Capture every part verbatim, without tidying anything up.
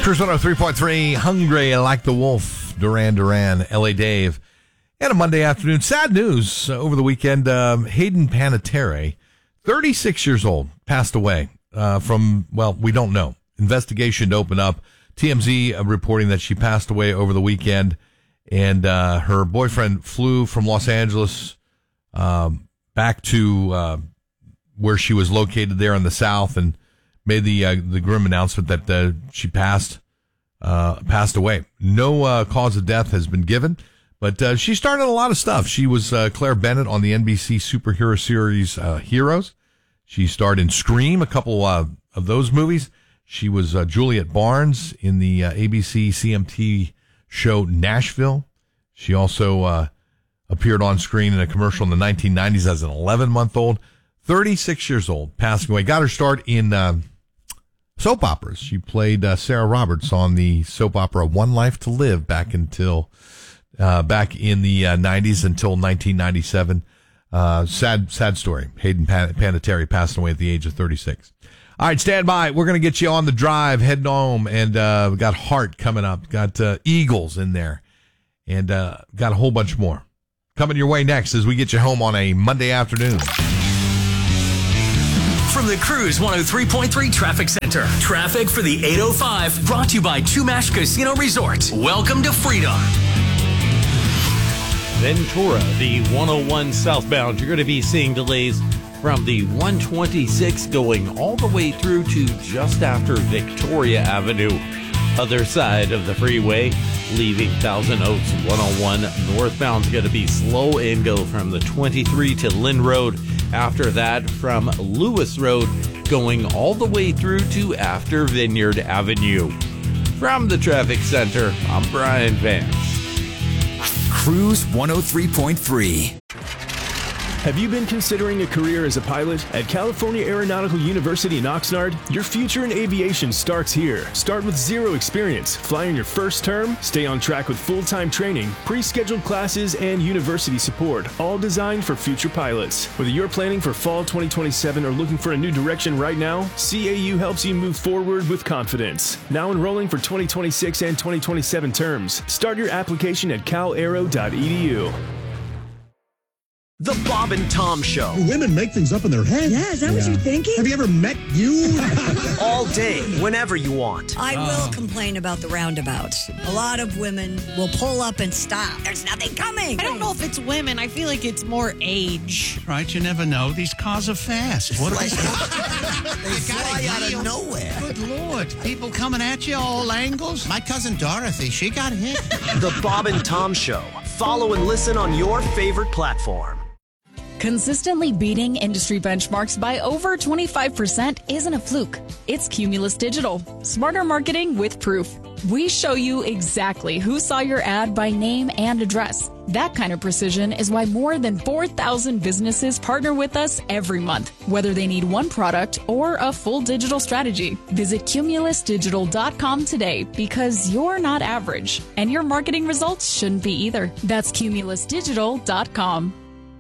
Cruise one oh three point three, Hungry Like the Wolf, Duran Duran, L A Dave. And a Monday afternoon. Sad news uh, over the weekend. Um, Hayden Panettiere, thirty-six years old, passed away uh, from, well, we don't know. Investigation to open up. T M Z uh, reporting that she passed away over the weekend. And uh, her boyfriend flew from Los Angeles um, back to uh, where she was located there in the South and made the uh, the grim announcement that uh, she passed uh, passed away. No uh, cause of death has been given, but uh, she started a lot of stuff. She was uh, Claire Bennett on the N B C superhero series uh, Heroes. She starred in Scream, a couple uh, of those movies. She was uh, Juliet Barnes in the uh, A B C C M T show Nashville. She also uh, appeared on screen in a commercial in the nineteen nineties as an eleven-month-old. thirty-six years old, passing away. Got her start in uh, soap operas. She played uh, Sarah Roberts on the soap opera One Life to Live back until uh, back in the uh, nineties until nineteen ninety-seven. Uh, sad, sad story. Hayden Pan- Panettiere passed away at the age of thirty-six. All right, stand by. We're going to get you on the drive, heading home, and uh, we got Heart coming up. Got uh, Eagles in there, and uh, got a whole bunch more coming your way next as we get you home on a Monday afternoon. From the Cruise one oh three point three Traffic Center. Traffic for the eight oh five brought to you by Chumash Casino Resort. Welcome to freedom. Ventura, the one oh one southbound. You're going to be seeing delays from the one twenty-six going all the way through to just after Victoria Avenue. Other side of the freeway, leaving Thousand Oaks one oh one northbound is going to be slow and go from the twenty-three to Lynn Road. After that, from Lewis Road, going all the way through to after Vineyard Avenue. From the Traffic Center, I'm Brian Vance. Cruise one oh three point three. Have you been considering a career as a pilot? At California Aeronautical University in Oxnard, your future in aviation starts here. Start with zero experience, fly in your first term, stay on track with full-time training, pre-scheduled classes, and university support, all designed for future pilots. Whether you're planning for fall twenty twenty-seven or looking for a new direction right now, C A U helps you move forward with confidence. Now enrolling for twenty twenty-six and twenty twenty-seven terms. Start your application at cal aero dot e d u. The Bob and Tom Show. Women make things up in their head. Yeah, is that yeah. what you're thinking? Have you ever met you? All day, whenever you want. I will complain about the roundabouts. A lot of women will pull up and stop. There's nothing coming. I don't know if it's women. I feel like it's more age. Right, you never know. These cars are fast. What they fly out of nowhere. Good Lord. People coming at you all angles. My cousin Dorothy, she got hit. The Bob and Tom Show. Follow and listen on your favorite platform. Consistently beating industry benchmarks by over twenty-five percent isn't a fluke. It's Cumulus Digital. Smarter marketing with proof. We show you exactly who saw your ad by name and address. That kind of precision is why more than four thousand businesses partner with us every month, whether they need one product or a full digital strategy. Visit cumulus digital dot com today because you're not average, and your marketing results shouldn't be either. That's cumulus digital dot com.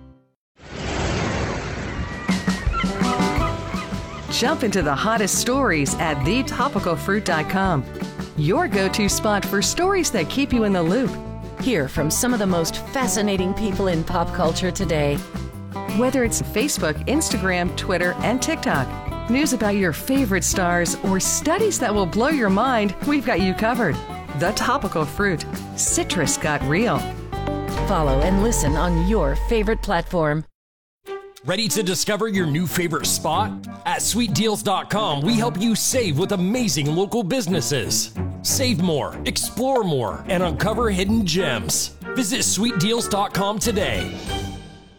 Jump into the hottest stories at the topical fruit dot com. Your go-to spot for stories that keep you in the loop. Hear from some of the most fascinating people in pop culture today. Whether it's Facebook, Instagram, Twitter, and TikTok, news about your favorite stars, or studies that will blow your mind, we've got you covered. The Topical Fruit. Citrus got real. Follow and listen on your favorite platform. Ready to discover your new favorite spot? At sweet deals dot com, we help you save with amazing local businesses. Save more, explore more, and uncover hidden gems. Visit sweet deals dot com today.